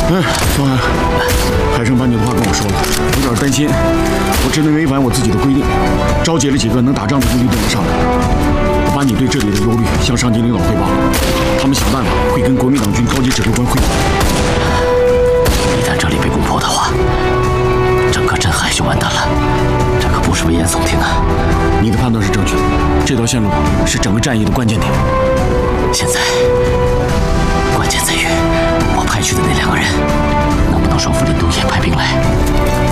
哎，方安，海生把你的话跟我说了，有点担心，我只能违反我自己的规定，召集了几个能打仗的游击队来商量。我把你对这里的忧虑向上级领导汇报，他们想办法会跟国民党军高级指挥官汇报。 一旦这里被攻破的话，整个镇海就完蛋了。这可不是危言耸听啊！ 你的判断是正确的，这条线路是整个战役的关键点。 现在，关键在于我派去的那2个人能不能说服林东野派兵来。